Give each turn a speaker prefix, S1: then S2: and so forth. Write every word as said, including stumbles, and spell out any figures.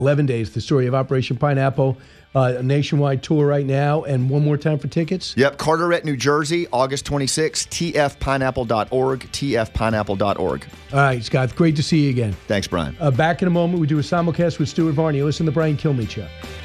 S1: eleven days, the story of Operation Pineapple. Uh, a nationwide tour right now. And one more time for tickets?
S2: Yep, Carteret, New Jersey, August twenty-sixth, t f pineapple dot org, t f pineapple dot org.
S1: All right, Scott, great to see you again.
S2: Thanks, Brian.
S1: Uh, back in a moment, we do a simulcast with Stuart Varney. Listen to the Brian Kilmeade Show.